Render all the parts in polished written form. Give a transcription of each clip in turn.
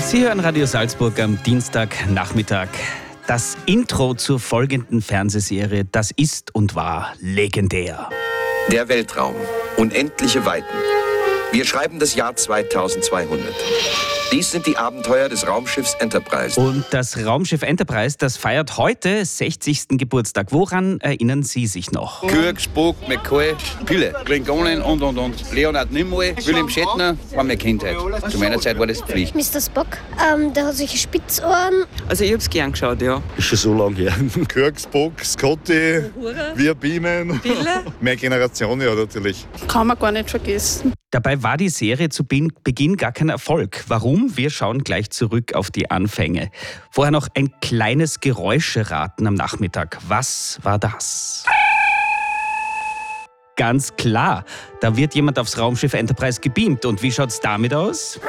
Sie hören Radio Salzburg am Dienstagnachmittag. Das Intro zur folgenden Fernsehserie, das ist und war legendär. Der Weltraum. Unendliche Weiten. Wir schreiben das Jahr 2200. Dies sind die Abenteuer des Raumschiffs Enterprise. Und das Raumschiff Enterprise, das feiert heute 60. Geburtstag. Woran erinnern Sie sich noch? Kirk, Spock, McCoy, viele. Klingonen und. Leonard Nimoy, William Shatner war meine Kindheit. Zu meiner Zeit war das Pflicht. Mr. Spock, der hat solche Spitzohren. Also ich hab's gern geschaut, ja. Ist schon so lange her. Kirk, Spock, Scotty, wir beamen. Viele? Meine Generation ja natürlich. Kann man gar nicht vergessen. Dabei war die Serie zu Beginn gar kein Erfolg. Warum? Wir schauen gleich zurück auf die Anfänge. Vorher noch ein kleines Geräuscheraten am Nachmittag. Was war das? Ganz klar, da wird jemand aufs Raumschiff Enterprise gebeamt. Und wie schaut's damit aus?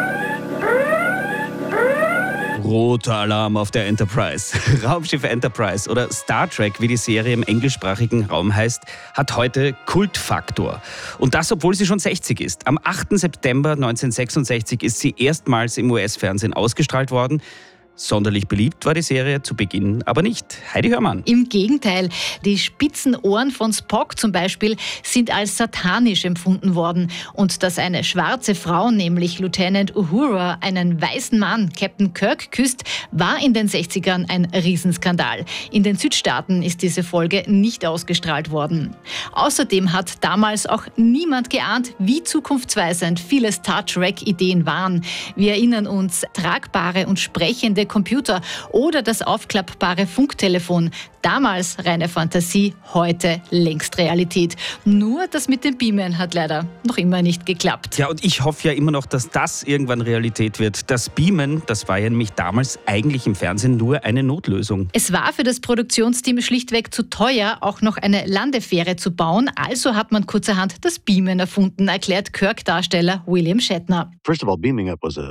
Roter Alarm auf der Enterprise. Raumschiff Enterprise oder Star Trek, wie die Serie im englischsprachigen Raum heißt, hat heute Kultfaktor. Und das, obwohl sie schon 60 ist. Am 8. September 1966 ist sie erstmals im US-Fernsehen ausgestrahlt worden. Sonderlich beliebt war die Serie zu Beginn aber nicht. Heidi Hörmann. Im Gegenteil, die spitzen Ohren von Spock zum Beispiel sind als satanisch empfunden worden. Und dass eine schwarze Frau, nämlich Lieutenant Uhura, einen weißen Mann, Captain Kirk, küsst, war in den 60ern ein Riesenskandal. In den Südstaaten ist diese Folge nicht ausgestrahlt worden. Außerdem hat damals auch niemand geahnt, wie zukunftsweisend viele Star Trek-Ideen waren. Wir erinnern uns, tragbare und sprechende Computer oder das aufklappbare Funktelefon. Damals reine Fantasie, heute längst Realität. Nur das mit dem Beamen hat leider noch immer nicht geklappt. Ja, und ich hoffe ja immer noch, dass das irgendwann Realität wird. Das Beamen, das war ja nämlich damals eigentlich im Fernsehen nur eine Notlösung. Es war für das Produktionsteam schlichtweg zu teuer, auch noch eine Landefähre zu bauen. Also hat man kurzerhand das Beamen erfunden, erklärt Kirk-Darsteller William Shatner. Beamen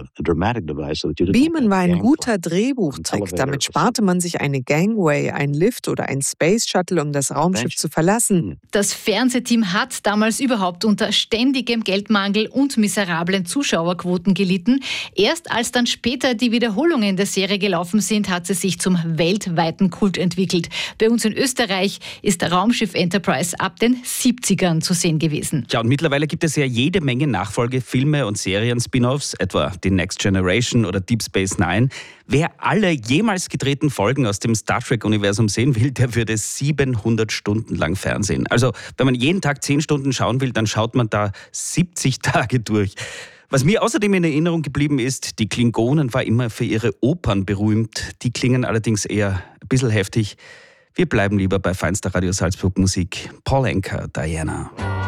war ein guter Drehbuchtrick. Damit sparte man sich eine Gangway, ein Lift oder ein Space Shuttle, um das Raumschiff zu verlassen. Das Fernsehteam hat damals überhaupt unter ständigem Geldmangel und miserablen Zuschauerquoten gelitten. Erst als dann später die Wiederholungen der Serie gelaufen sind, hat sie sich zum weltweiten Kult entwickelt. Bei uns in Österreich ist der Raumschiff Enterprise ab den 70ern zu sehen gewesen. Ja, und mittlerweile gibt es ja jede Menge Nachfolgefilme und Serien-Spin-Offs, etwa die Next Generation oder Deep Space Nine. Wer alle jemals gedrehten Folgen aus dem Star Trek-Universum sehen will, der würde 700 Stunden lang Fernsehen. Also, wenn man jeden Tag 10 Stunden schauen will, dann schaut man da 70 Tage durch. Was mir außerdem in Erinnerung geblieben ist, die Klingonen war immer für ihre Opern berühmt. Die klingen allerdings eher ein bisschen heftig. Wir bleiben lieber bei feinster Radio Salzburg Musik. Paul Anka, Diana.